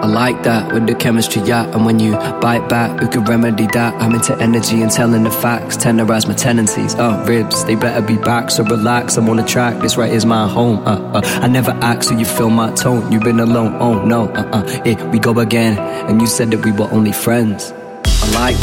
like that, with the chemistry, yeah. And when you bite back, we could remedy that. I'm into energy and telling the facts, tenderize my tendencies. Ribs, they better be back, so relax, I'm on the track. This right is my home. I never act, so you feel my tone. You've been alone, oh no. We go again, and you said that we were only friends. I like